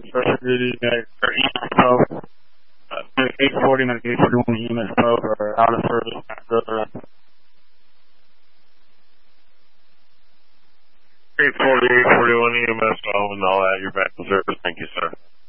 special duty or EMS post. 840 and 841 EMS post are out of service. 840, 841 EMS, and all that. You're back to service. Thank you, sir.